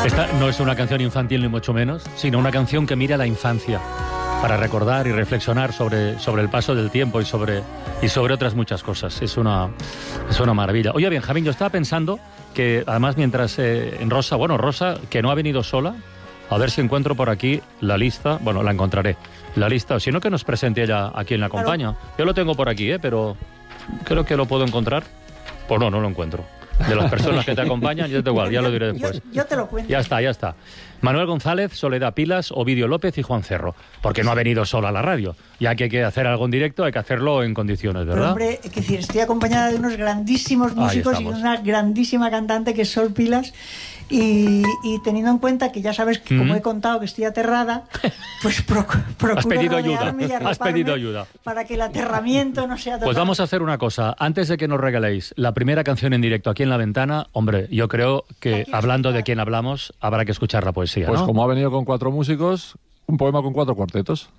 Esta no es una canción infantil ni mucho menos, sino una canción que mira a la infancia para recordar y reflexionar sobre el paso del tiempo y sobre otras muchas cosas. Es una maravilla. Oye, Benjamín, yo estaba pensando que además mientras en Rosa, que no ha venido sola, a ver si encuentro por aquí la lista, bueno, la encontraré, la lista, o si no que nos presente ella a quien la acompaña. Claro. Yo lo tengo por aquí, pero creo que lo puedo encontrar. Pues no lo encuentro. De las personas que te acompañan, yo te igual, ya lo diré después. Yo te lo cuento. Ya está. Manuel González, Soledad Pilas, Ovidio López y Juan Cerro. Porque no ha venido solo a la radio. Ya que hay que hacer algo en directo, hay que hacerlo en condiciones, ¿verdad? Pero, hombre, es decir, estoy acompañada de unos grandísimos músicos y una grandísima cantante que es Sol Pilas. Y teniendo en cuenta que ya sabes que, como he contado, que estoy aterrada, pues procuro Has pedido ayuda para que el aterramiento no sea total. Pues vamos a hacer una cosa. Antes de que nos regaléis la primera canción en directo aquí en La Ventana, hombre, yo creo que hablando de quién hablamos, habrá que escuchar la poesía, Pues ¿no? como ha venido con 4 músicos, un poema con 4 cuartetos.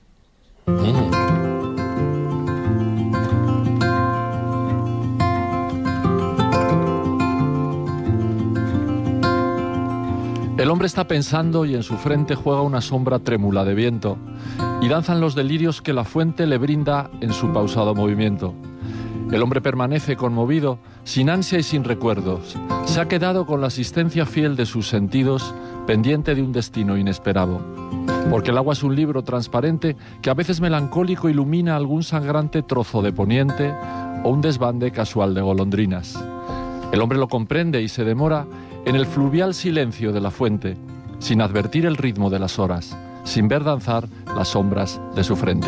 El hombre está pensando y en su frente juega una sombra trémula de viento y danzan los delirios que la fuente le brinda en su pausado movimiento. El hombre permanece conmovido, sin ansia y sin recuerdos. Se ha quedado con la asistencia fiel de sus sentidos, pendiente de un destino inesperado. Porque el agua es un libro transparente que a veces melancólico ilumina algún sangrante trozo de poniente o un desbande casual de golondrinas. El hombre lo comprende y se demora en el fluvial silencio de la fuente, sin advertir el ritmo de las horas, sin ver danzar las sombras de su frente.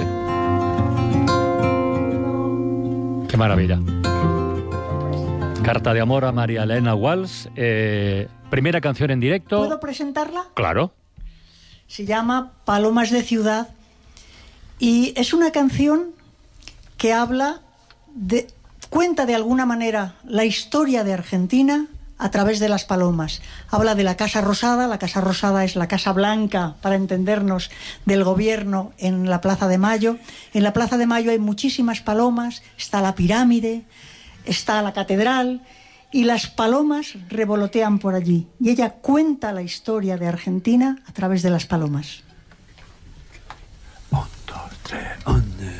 ¡Qué maravilla! Carta de amor a María Elena Walsh. Primera canción en directo. ¿Puedo presentarla? Claro. Se llama Palomas de Ciudad y es una canción que cuenta de alguna manera la historia de Argentina a través de las palomas. Habla de la Casa Rosada. La Casa Rosada es la Casa Blanca, para entendernos, del gobierno en la Plaza de Mayo. En la Plaza de Mayo hay muchísimas palomas, está la pirámide, está la catedral, y las palomas revolotean por allí. Y ella cuenta la historia de Argentina a través de las palomas. 1, 2, 3, 1.